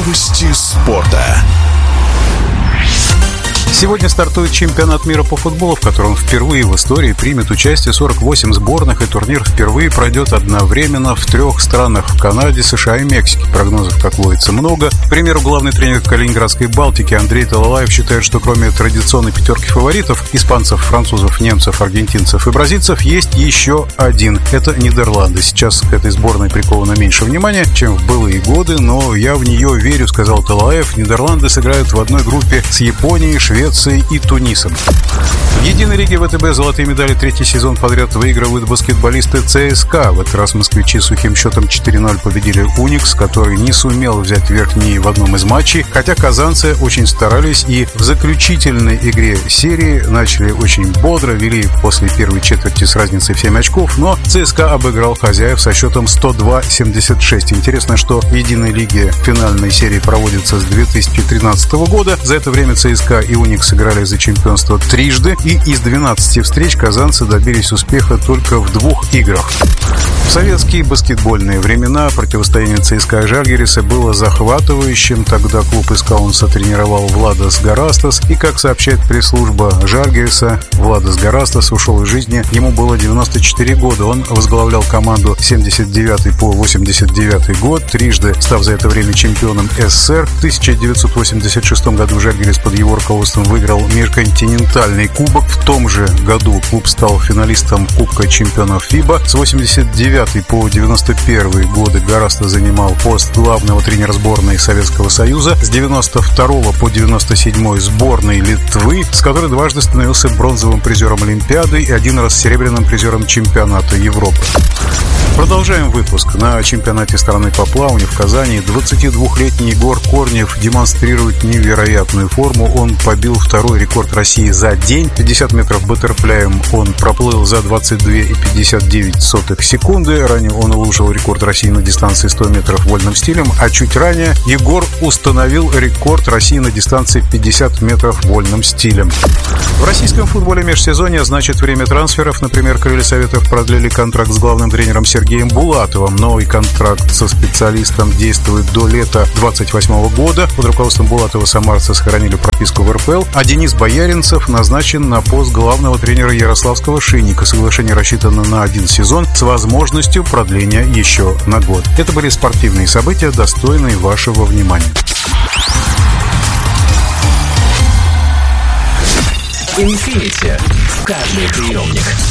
Новости спорта. Сегодня стартует чемпионат мира по футболу, в котором впервые в истории примет участие 48 сборных, и турнир впервые пройдет одновременно в 3 странах – в Канаде, США и Мексике. Прогнозов, как водится, много. К примеру, главный тренер Калининградской Балтики Андрей Талалаев считает, что кроме традиционной пятерки фаворитов – испанцев, французов, немцев, аргентинцев и бразильцев – есть еще один – это Нидерланды. Сейчас к этой сборной приковано меньше внимания, чем в былые годы, но я в нее верю, сказал Талалаев. Нидерланды сыграют в одной группе с Японией, Швецией и Тунисом. В единой лиге ВТБ золотые медали третий сезон подряд выигрывают баскетболисты ЦСКА. В этот раз москвичи сухим счетом 4-0 победили Уникс, который не сумел взять верх ни в одном из матчей, хотя казанцы очень старались и в заключительной игре серии начали очень бодро, вели после первой четверти с разницей в 7 очков, но ЦСКА обыграл хозяев со счетом 102-76. Интересно, что в единой лиге финальной серии проводится с 2013 года. За это время ЦСКА и Уникс сыграли за чемпионство трижды, и из 12 встреч казанцы добились успеха только в 2 играх. В советские баскетбольные времена противостояние ЦСКА и Жальгириса было захватывающим. Тогда клуб из Каунаса тренировал Владос Гарастас, и, как сообщает пресс-служба Жальгириса, Владос Гарастас ушел из жизни. Ему было 94 года. Он возглавлял команду с 79 по 89 год, трижды став за это время чемпионом СССР. В 1986 году Жальгирис под его руководством выиграл межконтинентальный кубок. В том же году клуб стал финалистом Кубка чемпионов ФИБА. С 89 по 91 годы Гарастас занимал пост главного тренера сборной Советского Союза. С 92 по 97 сборной Литвы, с которой дважды становился бронзовым призером Олимпиады и один раз серебряным призером чемпионата Европы. Продолжаем выпуск. На чемпионате страны по плаванию в Казани 22-летний Егор Корнев демонстрирует невероятную форму. Он побил второй рекорд России за день. 50 метров баттерфляем он проплыл за 22,59 секунды. Ранее он улучшил рекорд России на дистанции 100 метров вольным стилем, а чуть ранее Егор установил рекорд России на дистанции 50 метров вольным стилем. В российском футболе межсезонье, значит, время трансферов. Например, крылья Советов продлили контракт с главным тренером Сергеем Булатовым. Новый контракт со специалистом действует до лета 2028 года. Под руководством Булатова самарцы сохранили прописку в РПЛ, а Денис Бояринцев назначен на пост главного тренера ярославского «Шинника». Соглашение рассчитано на 1 сезон с возможностью продления еще на год. Это были спортивные события, достойные вашего внимания. Infinity. Каждый приемник.